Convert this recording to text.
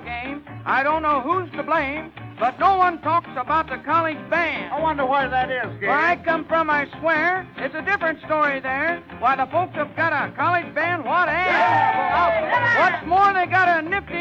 game. I don't know who's to blame, but no one talks about the college band. I wonder where that is, Gabe. Where I come from, I swear, it's a different story there. Why, the folks have got a college